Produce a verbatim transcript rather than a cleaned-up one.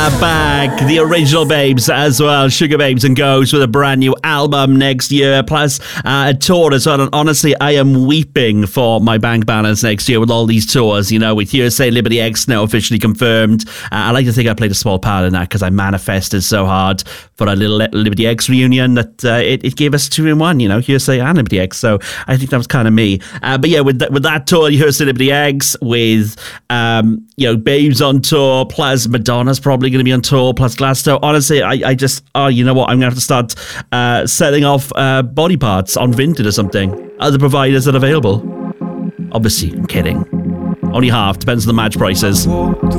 are back. The original Babes as well. Sugar Babes and Ghosts with a brand new album next year, plus uh, a tour as well. And honestly, I am weeping for my bank balance next year with all these tours, you know, with Hearsay, Liberty X now officially confirmed. Uh, I like to think I played a small part in that because I manifested so hard for a little Liberty X reunion that uh, it, it gave us two in one, you know, Hearsay and Liberty X. So I think that was kind of me. Uh, but yeah, with, th- with that tour, Hearsay, Liberty X, with, um, you know, Babes on tour, plus Madonna's probably going to be on tour, plus Glasgow. Honestly, I, I just, oh, you know what? I'm going to have to start uh, selling off uh, body parts on Vinted or something. Other providers that are available. Obviously, I'm kidding. Only half, depends on the match prices.